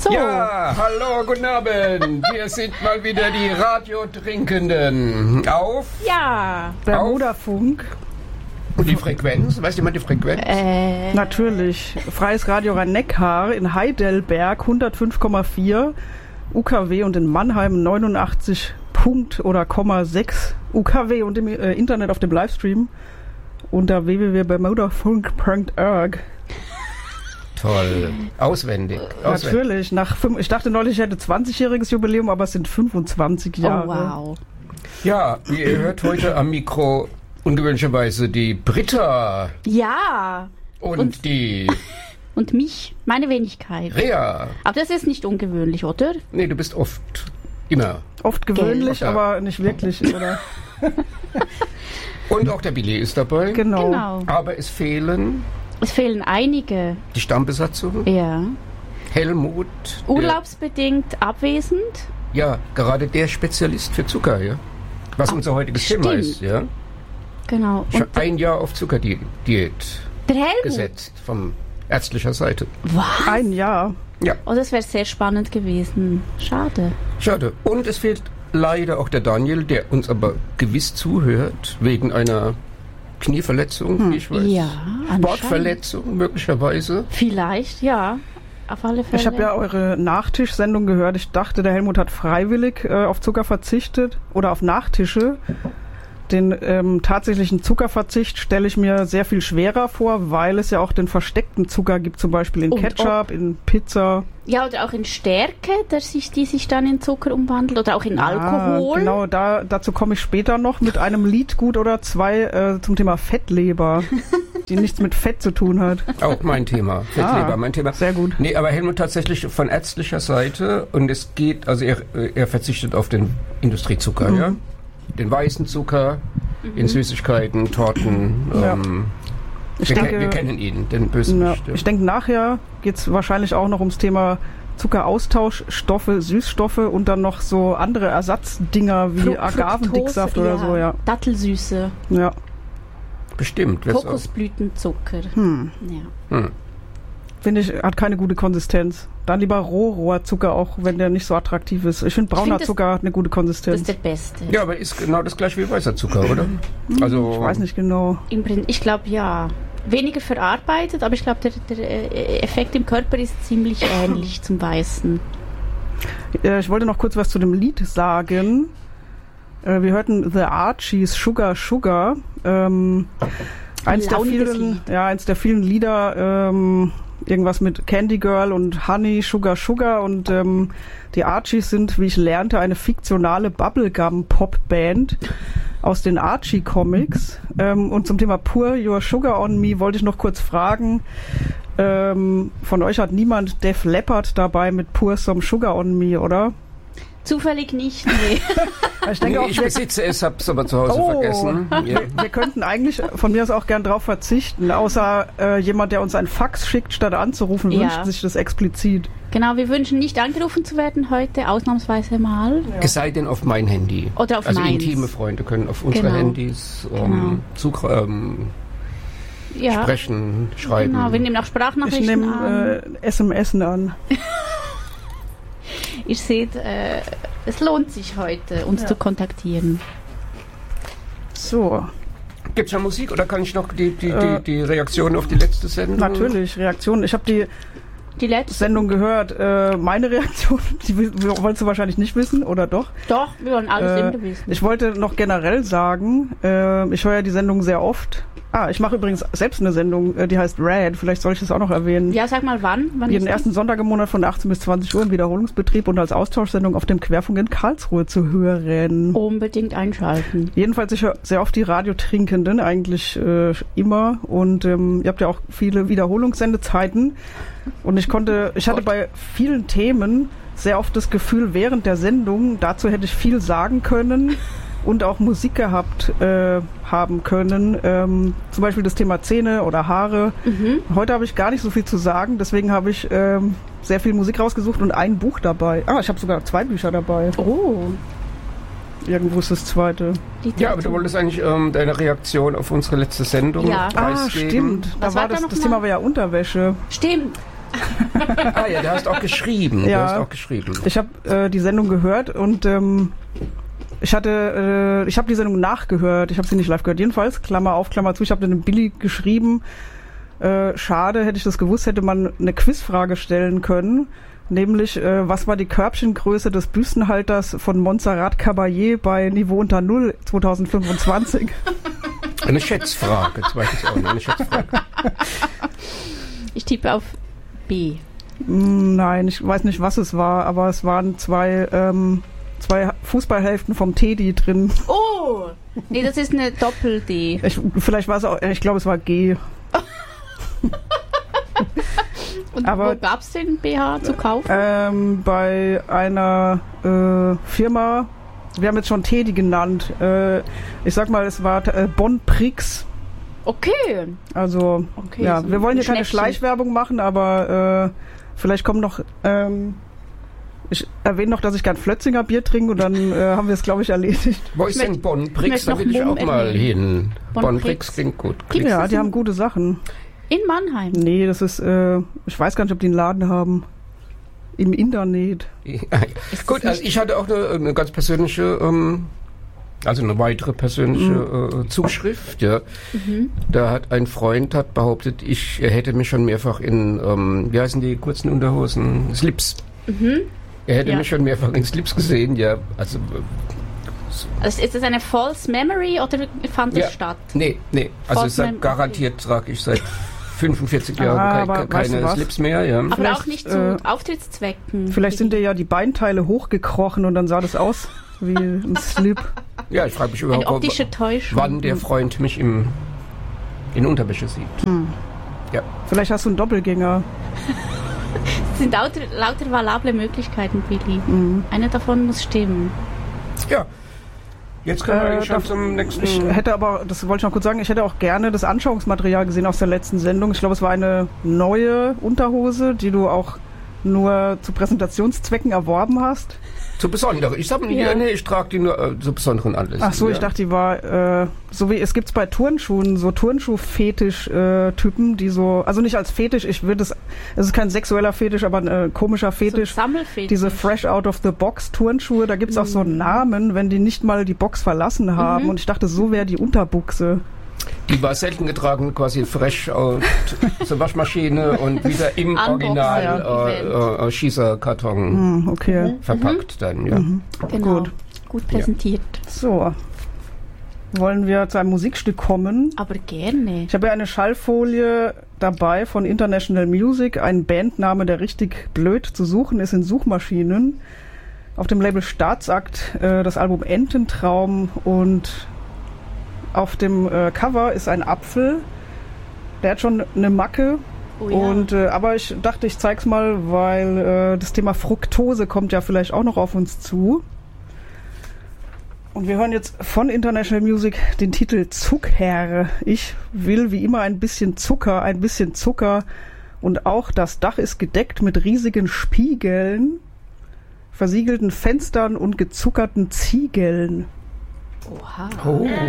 So. Ja, hallo, guten Abend. Wir sind mal wieder die Radiotrinkenden. Auf? Ja. Bermuda-Funk. Und die Frequenz? Weiß jemand die Frequenz? Natürlich. Freies Radio Rhein-Neckar in Heidelberg 105,4 UKW und in Mannheim 89 oder 6 UKW und im Internet auf dem Livestream unter www.bermudafunk.org. Toll. Auswendig. Natürlich. Ich dachte neulich, ich hätte 20-jähriges Jubiläum, aber es sind 25 Jahre. Oh, wow. Ja, wie ihr hört heute am Mikro ungewöhnlicherweise die Britta. Ja. Und die... Und mich, meine Wenigkeit. Rea. Aber das ist nicht ungewöhnlich, oder? Nee, du bist immer. Oft gewöhnlich, aber nicht wirklich, oder? Und auch der Billy ist dabei. Genau. Aber es fehlen einige. die Stammbesatzung. Ja. Helmut. Urlaubsbedingt abwesend. Ja, gerade der Spezialist für Zucker, ja. Was unser heutiges Thema ist, ja. Genau. Ich habe ein Jahr auf Zuckerdiät Der Helmut? gesetzt, von ärztlicher Seite. Was? Ein Jahr. Ja. Oh, das wäre sehr spannend gewesen. Schade. Schade. Und es fehlt leider auch der Daniel, der uns aber gewiss zuhört, wegen einer Knieverletzung, wie ich weiß. Ja, Sportverletzung möglicherweise. Vielleicht, ja. Auf alle Fälle. Ich habe ja eure Nachtischsendung gehört. Ich dachte, der Helmut hat freiwillig auf Zucker verzichtet oder auf Nachtische. Den tatsächlichen Zuckerverzicht stelle ich mir sehr viel schwerer vor, weil es ja auch den versteckten Zucker gibt, zum Beispiel in Ketchup, in Pizza. Ja, oder auch in Stärke, die sich dann in Zucker umwandelt, oder auch in Alkohol. Genau, dazu komme ich später noch mit einem Liedgut oder zwei zum Thema Fettleber, die nichts mit Fett zu tun hat. Auch mein Thema. Fettleber, mein Thema. Sehr gut. Nee, aber Helmut tatsächlich von ärztlicher Seite, und es geht, also er verzichtet auf den Industriezucker, ja. Den weißen Zucker in Süßigkeiten, Torten. Ja. Wir kennen ihn, den Bösewicht. Ja. Ich denke, nachher geht es wahrscheinlich auch noch ums Thema Zuckeraustauschstoffe, Süßstoffe und dann noch so andere Ersatzdinger wie Agavendicksaft oder so. Ja. Dattelsüße. Ja. Bestimmt. Kokosblütenzucker. Ja. Finde ich, hat keine gute Konsistenz. Dann lieber Rohrohrzucker, auch wenn der nicht so attraktiv ist. Ich finde, brauner Zucker hat eine gute Konsistenz. Das ist der beste. Ja, aber ist genau das gleiche wie weißer Zucker, oder? Also, ich weiß nicht genau. Ich glaube, ja. Weniger verarbeitet, aber ich glaube, der Effekt im Körper ist ziemlich ähnlich zum Weißen. Ich wollte noch kurz was zu dem Lied sagen. Wir hörten The Archies Sugar Sugar. Eins der vielen Lieder, irgendwas mit Candy Girl und Honey, Sugar Sugar, und die Archies sind, wie ich lernte, eine fiktionale Bubblegum-Pop-Band aus den Archie-Comics. Und zum Thema Pour Your Sugar on Me wollte ich noch kurz fragen, von euch hat niemand Def Leppard dabei mit Pour Some Sugar on Me, oder? Zufällig nicht, nee. Ich besitze es, hab's aber zu Hause vergessen. Ja. Wir könnten eigentlich von mir aus auch gern drauf verzichten, außer jemand, der uns ein Fax schickt, statt anzurufen, wünscht sich das explizit. Genau, wir wünschen nicht angerufen zu werden heute, ausnahmsweise mal. Ja. Es sei denn auf mein Handy. Oder auf meins. Also intime Freunde können auf unsere Handys sprechen, schreiben. Genau, wir nehmen auch Sprachnachrichten an. Ich nehme SMS an. Ihr seht, es lohnt sich heute, uns zu kontaktieren. So. Gibt es schon Musik oder kann ich noch die Reaktion auf die letzte Sendung? Natürlich, Reaktionen. Ich habe die letzte Sendung gehört. Meine Reaktion, die wolltest du wahrscheinlich nicht wissen, oder doch? Doch, wir wollen alles immer wissen. Ich wollte noch generell sagen, ich höre ja die Sendung sehr oft. Ich mache übrigens selbst eine Sendung, die heißt Red. Vielleicht soll ich das auch noch erwähnen. Ja, sag mal wann. Jeden ersten Sonntag im Monat von 18 bis 20 Uhr im Wiederholungsbetrieb und als Austauschsendung auf dem Querfunk in Karlsruhe zu hören. Unbedingt einschalten. Jedenfalls, ich höre sehr oft die Radiotrinkenden, eigentlich immer. Und ihr habt ja auch viele Wiederholungssendezeiten. Und ich hatte bei vielen Themen sehr oft das Gefühl, während der Sendung, dazu hätte ich viel sagen können und auch Musik gehabt haben können. Zum Beispiel das Thema Zähne oder Haare. Heute habe ich gar nicht so viel zu sagen, deswegen habe ich sehr viel Musik rausgesucht und ein Buch dabei. Ich habe sogar 2 Bücher dabei. Oh. Irgendwo ist das zweite. Ja, aber du wolltest eigentlich deine Reaktion auf unsere letzte Sendung preisgeben. Stimmt. Das Thema war ja Unterwäsche. Stimmt. Ah ja, der hast auch geschrieben. Ja. Ich habe die Sendung gehört und ich habe die Sendung nachgehört. Ich habe sie nicht live gehört. Jedenfalls, Klammer auf, Klammer zu, ich habe dem Billy geschrieben, schade, hätte ich das gewusst, hätte man eine Quizfrage stellen können. Nämlich, was war die Körbchengröße des Büstenhalters von Montserrat Caballé bei Niveau unter Null 2025? Eine Schätzfrage, jetzt weiß ich auch noch, eine Schätzfrage. Ich tippe auf B. Nein, ich weiß nicht, was es war, aber es waren zwei Fußballhälften vom Teddy drin. Oh! Nee, das ist eine Doppel-D. Vielleicht war es auch, ich glaube, es war G. Und aber, wo gab es den BH zu kaufen? Bei einer Firma, wir haben jetzt schon Teddy genannt. Ich sag mal, es war Bonprix. Okay. Also, okay, ja, so wir wollen hier keine Schleichwerbung machen, aber vielleicht kommen noch... ich erwähne noch, dass ich gern Flötzinger Bier trinke und dann haben wir es, glaube ich, erledigt. Wo ist denn Bonprix? Da will ich auch mal hin. Bonprix klingt gut. Ja, die haben gute Sachen. In Mannheim? Nee, das ist, ich weiß gar nicht, ob die einen Laden haben. Im Internet. Gut, also ich hatte auch eine ganz persönliche, also eine weitere persönliche Zuschrift, ja. Da hat ein Freund behauptet, er hätte mich schon mehrfach in, wie heißen die kurzen Unterhosen? Slips. Er hätte mich schon mehrfach in Slips gesehen, ja. Also ist das eine False Memory oder fand es statt? Nee. Also garantiert trage ich seit 45 Jahren keine Slips mehr. Ja. Aber vielleicht, auch nicht zu Auftrittszwecken. Vielleicht sind dir ja die Beinteile hochgekrochen und dann sah das aus wie ein Slip. Ja, ich frage mich überhaupt, wann der Freund mich in Unterwäsche sieht. Ja. Vielleicht hast du einen Doppelgänger. Es sind lauter valable Möglichkeiten, Billy. Eine davon muss stimmen. Ja. Jetzt können wir schon zum nächsten... Ich hätte aber, das wollte ich noch kurz sagen, ich hätte auch gerne das Anschauungsmaterial gesehen aus der letzten Sendung. Ich glaube, es war eine neue Unterhose, die du auch nur zu Präsentationszwecken erworben hast. Zu besonderen. Ich trage die nur zu besonderen Anlässen. Ach so, ich dachte, die war so wie es gibt's bei Turnschuhen, so Turnschuh-Fetisch-Typen, die so, also nicht als Fetisch, es ist kein sexueller Fetisch, aber ein komischer Fetisch. So ein Sammelfetisch. Diese Fresh Out of the Box Turnschuhe, da gibt's auch so einen Namen, wenn die nicht mal die Box verlassen haben. Und ich dachte, so wäre die Unterbuchse. Die war selten getragen, quasi fresh aus der Waschmaschine und wieder im Original Schießerkarton verpackt dann, ja. Genau. Gut präsentiert. Ja. So, wollen wir zu einem Musikstück kommen? Aber gerne. Ich habe ja eine Schallfolie dabei von International Music, ein Bandname, der richtig blöd zu suchen ist in Suchmaschinen. Auf dem Label Staatsakt das Album Ententraum und auf dem Cover ist ein Apfel, der hat schon eine Macke. Oh ja. Und aber ich dachte, ich zeig's mal, weil das Thema Fructose kommt ja vielleicht auch noch auf uns zu. Und wir hören jetzt von International Music den Titel Zucker. Ich will wie immer ein bisschen Zucker und auch das Dach ist gedeckt mit riesigen Spiegeln, versiegelten Fenstern und gezuckerten Ziegeln. Oha. Oh.